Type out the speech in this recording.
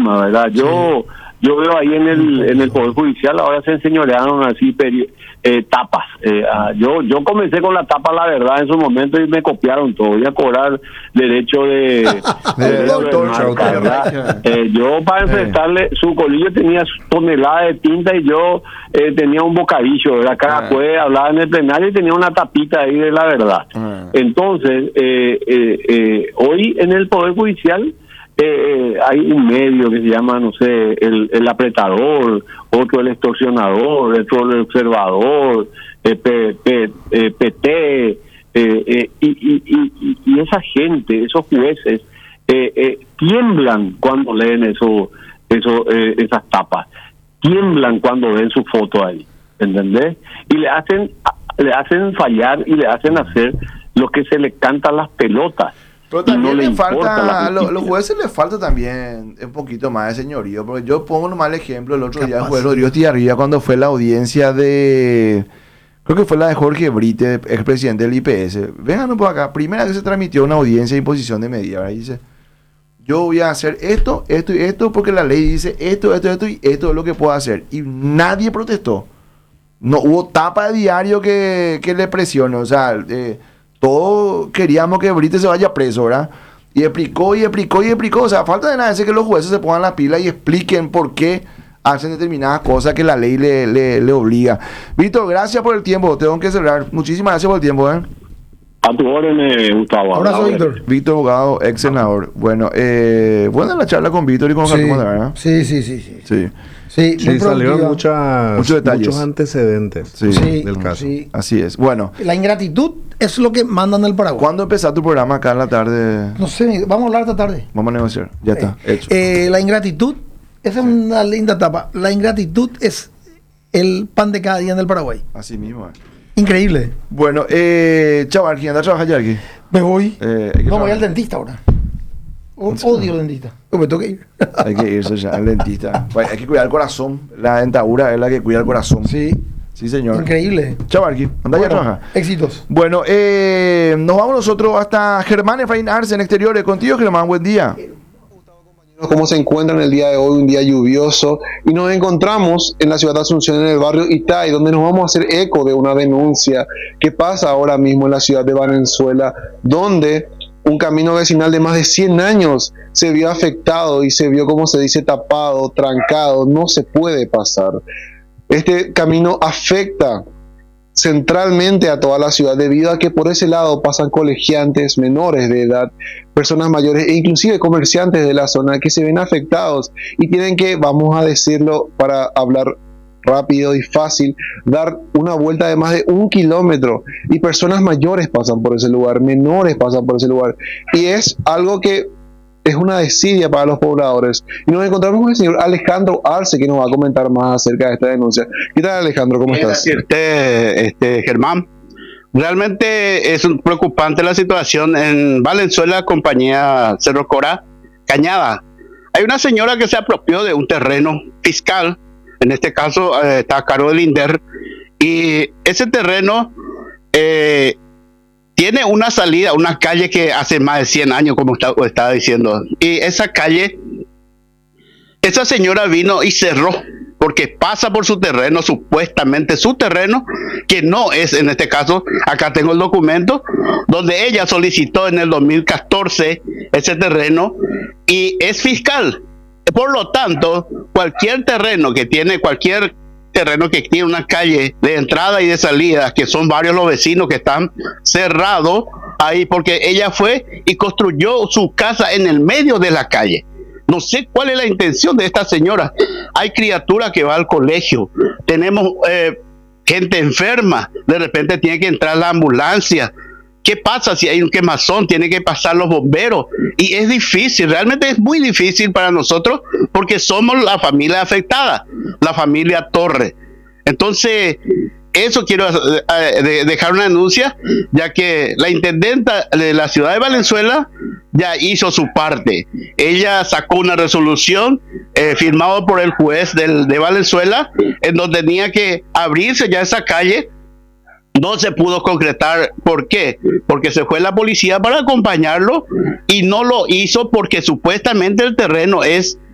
víctima, ¿verdad? Yo veo ahí en el Poder Judicial ahora se enseñorearon así tapas. Yo comencé con la tapa, la verdad, en su momento y me copiaron todo. Voy a cobrar derecho de marca, ¿verdad? Yo para enfrentarle, su colillo tenía toneladas de tinta y yo tenía un bocadillo, ¿verdad? Cada jueves hablaba en el plenario y tenía una tapita ahí de la verdad. Entonces, hoy en el Poder Judicial hay un medio que se llama, no sé, el apretador, otro el extorsionador, otro el observador, PT, y esa gente, esos jueces, tiemblan cuando leen esas tapas, tiemblan cuando ven su foto ahí, ¿entendés? Y le hacen fallar y le hacen hacer lo que se le cantan las pelotas. Pero también le falta, a los jueces les falta también un poquito más de señorío, porque yo pongo nomás el ejemplo, el otro día el juez Rodrigo Tiarría cuando fue la audiencia creo que fue la de Jorge Brite, expresidente del IPS. Vengan por acá, primera vez se transmitió una audiencia de imposición de medida, ¿verdad? Y dice, yo voy a hacer esto y esto, porque la ley dice esto y esto es lo que puedo hacer. Y nadie protestó. No hubo tapa de diario que le presione, o sea... todos queríamos que Brite se vaya preso, ¿verdad? Y explicó. O sea, falta de nada decir que los jueces se pongan la pila y expliquen por qué hacen determinadas cosas que la ley le obliga. Víctor, gracias por el tiempo. Tengo que cerrar. Muchísimas gracias por el tiempo, ¿eh? A tu orden, Gustavo. Abrazo, Víctor. Víctor Bogado, ex senador. Bueno, buena la charla con Víctor y con Jacobo, ¿verdad? Sí, salieron muchos antecedentes del caso. Sí. Así es. Bueno. La ingratitud es lo que mandan del Paraguay. ¿Cuándo empezó tu programa acá en la tarde? No sé, vamos a hablar esta tarde. Vamos a negociar. Ya está, hecho. La ingratitud, esa es una linda etapa. La ingratitud es el pan de cada día en el Paraguay. Así mismo. Increíble. Bueno, chaval, ¿quién anda a trabajar ya aquí? Me voy. No, voy al dentista ahora. Odio dentista. Me tengo que ir. Hay que irse ya al dentista. Hay que cuidar el corazón. La dentadura es la que cuida el corazón. Sí, señor. Increíble. Chaval, anda ya a trabajar. Éxitos. Bueno, nos vamos nosotros hasta Germán Efraín Arce en Exteriores. Contigo, Germán, buen día. ¿Cómo se encuentran el día de hoy? Un día lluvioso, y nos encontramos en la ciudad de Asunción, en el barrio Itay, donde nos vamos a hacer eco de una denuncia que pasa ahora mismo en la ciudad de Valenzuela, donde un camino vecinal de más de 100 años se vio afectado y se vio, como se dice, tapado, trancado. No se puede pasar. Este camino afecta centralmente a toda la ciudad, debido a que por ese lado pasan colegiantes menores de edad, personas mayores e inclusive comerciantes de la zona que se ven afectados y tienen que, vamos a decirlo para hablar rápido y fácil, dar una vuelta de más de 1 kilómetro, y personas mayores pasan por ese lugar, menores pasan por ese lugar, y es algo que es una desidia para los pobladores. Y nos encontramos con el señor Alejandro Arce, que nos va a comentar más acerca de esta denuncia. ¿Qué tal, Alejandro? ¿Cómo estás? Germán, realmente es preocupante la situación en Valenzuela, compañía Cerro Corá, Cañada. Hay una señora que se apropió de un terreno fiscal, en este caso está a cargo del INDER, y ese terreno tiene una salida, una calle que hace más de 100 años, como estaba diciendo. Y esa calle, esa señora vino y cerró, porque pasa por su terreno, supuestamente su terreno, que no es en este caso. Acá tengo el documento, donde ella solicitó en el 2014 ese terreno, y es fiscal. Por lo tanto, cualquier terreno que tiene una calle de entrada y de salida, que son varios los vecinos que están cerrados ahí, porque ella fue y construyó su casa en el medio de la calle. No sé cuál es la intención de esta señora. Hay criaturas que van al colegio, tenemos gente enferma, de repente tiene que entrar la ambulancia. ¿Qué pasa si hay un quemazón? Tienen que pasar los bomberos, y es difícil, realmente es muy difícil para nosotros, porque somos la familia afectada, la familia Torres. Entonces, eso quiero dejar una denuncia, ya que la intendenta de la ciudad de Valenzuela ya hizo su parte. Ella sacó una resolución firmada por el juez de Valenzuela, en donde tenía que abrirse ya esa calle. No se pudo concretar. ¿Por qué? Porque se fue la policía para acompañarlo y no lo hizo, porque supuestamente el terreno es